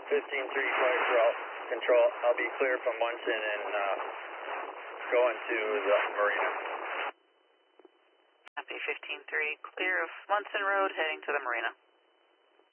15-3 flight control. I'll be clear from Munson and going to the marina. Copy 15-3, clear of Munson Road, heading to the marina.